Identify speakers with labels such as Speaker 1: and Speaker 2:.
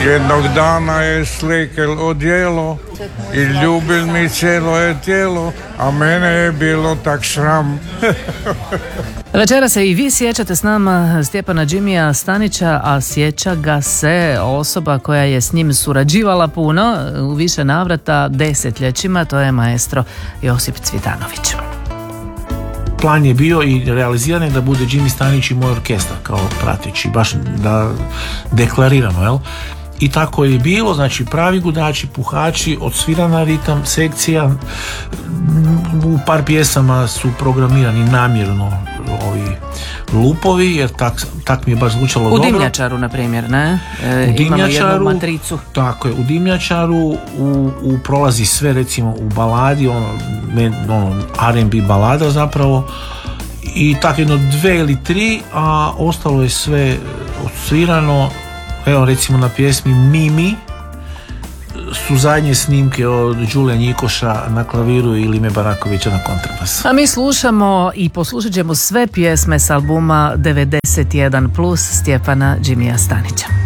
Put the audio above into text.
Speaker 1: Jednog dana je slikel odjelo i ljubil mi cijelo je tijelo, a mene je bilo tak sram.
Speaker 2: Večera se i vi sjećate s nama Stjepana Jimija Stanića, a sjeća ga se osoba koja je s njim surađivala puno, u više navrata, desetljećima, to je maestro Josip Cvitanović.
Speaker 3: Plan je bio i realiziran je da bude Jimmy Stanić i moj orkestar kao prateći, baš da deklariramo, jel? I tako je bilo, znači pravi gudači, puhači, odsvirana ritam, sekcija, u par pjesama su programirani namjerno ovi lupovi, jer tak mi je baš zvučalo dobro.
Speaker 2: U Dimnjačaru, na primjer, ne?
Speaker 3: U
Speaker 2: Imamo jednu matricu.
Speaker 3: Tako je, u Dimnjačaru u prolazi sve, recimo u baladi, R&B balada zapravo, i tako jedno 2 ili 3, a ostalo je sve odsvirano. Evo recimo na pjesmi Mimi su zadnje snimke od Đule Njikoša na klaviru i Lime Barakovića na kontrabasu.
Speaker 2: A mi slušamo i poslušat ćemo sve pjesme s albuma 91+ Stjepana Jimija Stanića.